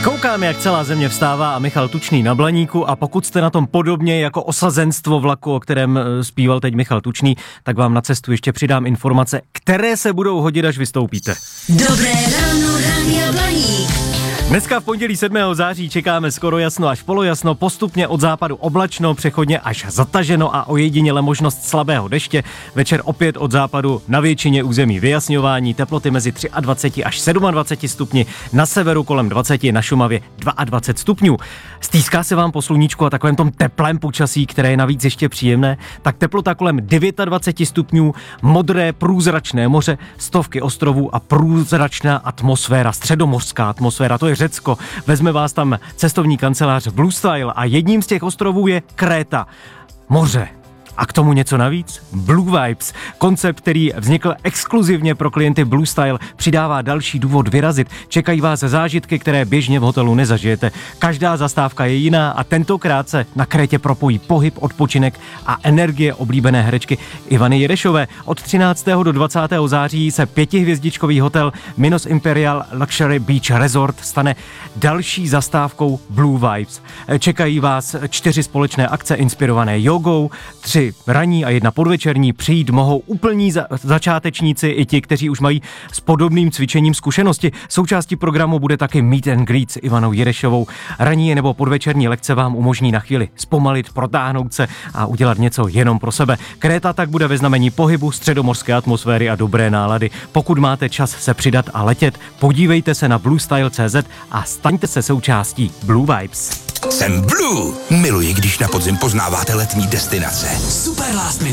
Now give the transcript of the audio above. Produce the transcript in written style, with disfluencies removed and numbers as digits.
Koukám, jak celá země vstává a Michal Tučný na Blaníku, a pokud jste na tom podobně jako osazenstvo vlaku, o kterém zpíval teď Michal Tučný, tak vám na cestu ještě přidám informace, které se budou hodit, až vystoupíte. Dobré ráno, Rádia Blaník. Dneska v pondělí 7. září čekáme skoro jasno až polojasno, postupně od západu oblačno, přechodně až zataženo a ojediněle možnost slabého deště. Večer opět od západu na většině území vyjasňování, teploty mezi 23 až 27 stupni, na severu kolem 20, na Šumavě 22 stupňů. Stýská se vám po sluníčku a takovém tom teplém počasí, které je navíc ještě příjemné, tak teplota kolem 29 stupňů, modré průzračné moře, stovky ostrovů a průzračná atmosféra, středomořská atmosféra, to je Řecko. Vezme vás tam cestovní kancelář Blue Style a jedním z těch ostrovů je Kréta. Moře. A k tomu něco navíc? Blue Vibes, koncept, který vznikl exkluzivně pro klienty Blue Style, přidává další důvod vyrazit. Čekají vás zážitky, které běžně v hotelu nezažijete. Každá zastávka je jiná a tentokrát se na Krétě propojí pohyb, odpočinek a energie oblíbené herečky Ivany Jirešové. Od 13. do 20. září se 5hvězdičkový hotel Minos Imperial Luxury Beach Resort stane další zastávkou Blue Vibes. Čekají vás 4 společné akce inspirované jogou, 3 ranní a 1 podvečerní. Přijít mohou úplní začátečníci i ti, kteří už mají s podobným cvičením zkušenosti. Součástí programu bude taky meet and greet s Ivanou Jirešovou. Ranní nebo podvečerní lekce vám umožní na chvíli zpomalit, protáhnout se a udělat něco jenom pro sebe. Kréta tak bude ve znamení pohybu, středomořské atmosféry a dobré nálady. Pokud máte čas se přidat a letět, podívejte se na bluestyle.cz a staňte se součástí Blue Vibes. Jsem Blue. Miluji, když na podzim poznáváte letní destinace. Super last minute.